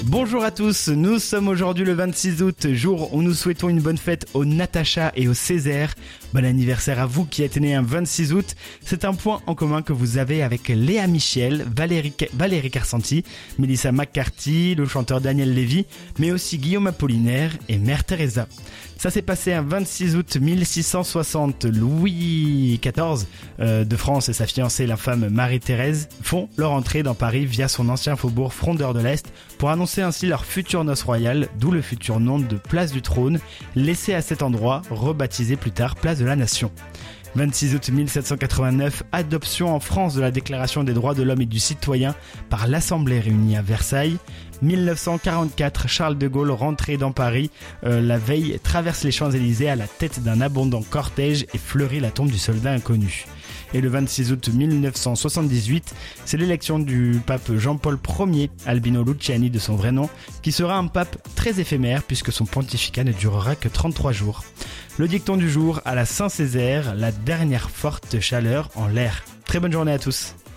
Bonjour à tous, nous sommes aujourd'hui le 26 août, jour où nous souhaitons une bonne fête aux Natacha et aux Césaire. Bon anniversaire à vous qui êtes nés un 26 août. C'est un point en commun que vous avez avec Léa Michel, Valérie Carcenti, Melissa McCarthy, le chanteur Daniel Lévy, mais aussi Guillaume Apollinaire et Mère Teresa. Ça s'est passé un 26 août 1660. Louis XIV de France et sa fiancée, la femme Marie-Thérèse, font leur entrée dans Paris via son ancien faubourg Frondeur de l'Est pour annoncer ainsi leur future noce royale, d'où le futur nom de Place du Trône, laissé à cet endroit, rebaptisé plus tard Place de la Nation. 26 août 1789, adoption en France de la Déclaration des droits de l'homme et du citoyen par l'Assemblée réunie à Versailles. 1944, Charles de Gaulle, rentré dans Paris la veille, traverse les Champs-Élysées à la tête d'un abondant cortège et fleurit la tombe du soldat inconnu. Et le 26 août 1978, c'est l'élection du pape Jean-Paul Ier, Albino Luciani de son vrai nom, qui sera un pape très éphémère puisque son pontificat ne durera que 33 jours. Le dicton du jour, à la Saint-Césaire, la dernière forte chaleur en l'air. Très bonne journée à tous.